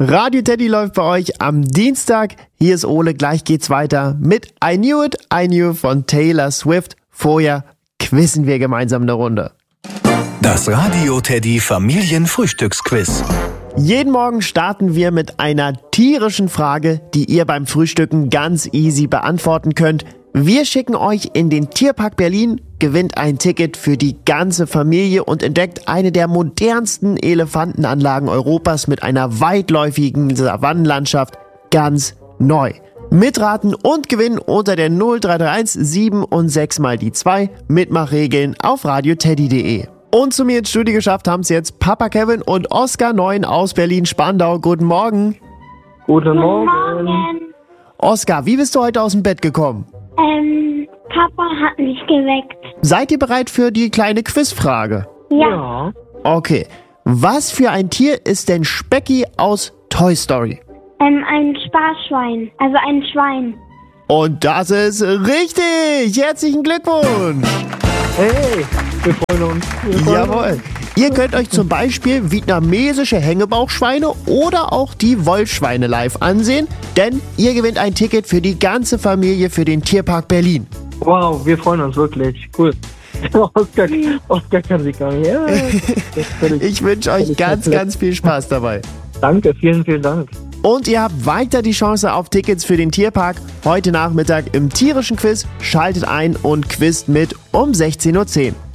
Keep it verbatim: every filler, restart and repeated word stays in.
Radio Teddy läuft bei euch am Dienstag. Hier ist Ole, gleich geht's weiter mit I Knew It, I Knew von Taylor Swift. Vorher quizzen wir gemeinsam eine Runde. Das Radio Teddy Familienfrühstücksquiz. Jeden Morgen starten wir mit einer tierischen Frage, die ihr beim Frühstücken ganz easy beantworten könnt. Wir schicken euch in den Tierpark Berlin, gewinnt ein Ticket für die ganze Familie und entdeckt eine der modernsten Elefantenanlagen Europas mit einer weitläufigen Savannenlandschaft ganz neu. Mitraten und gewinnen unter der null drei drei eins sieben und sechs mal die zwei. Mitmachregeln auf radioteddy punkt de. Und zu mir ins Studio geschafft haben es jetzt Papa Kevin und Oskar Neun aus Berlin-Spandau. Guten Morgen. Guten Morgen. Guten Morgen. Oskar, wie bist du heute aus dem Bett gekommen? Ähm, Papa hat mich geweckt. Seid ihr bereit für die kleine Quizfrage? Ja. Ja. Okay. Was für ein Tier ist denn Specky aus Toy Story? Ähm, ein Sparschwein. Also ein Schwein. Und das ist richtig! Herzlichen Glückwunsch! Hey, wir freuen uns. Wir freuen Jawohl! Ihr könnt euch zum Beispiel vietnamesische Hängebauchschweine oder auch die Wollschweine live ansehen, denn ihr gewinnt ein Ticket für die ganze Familie für den Tierpark Berlin. uns. Wow, wir freuen uns wirklich. Cool. Oskar, Oskar kann sich gar nicht. Ja, das ist völlig- Ich wünsche euch völlig ganz, komplett. ganz viel Spaß dabei. Danke, vielen, vielen Dank. Und ihr habt weiter die Chance auf Tickets für den Tierpark. Heute Nachmittag im tierischen Quiz. Schaltet ein und quizt mit um sechzehn Uhr zehn.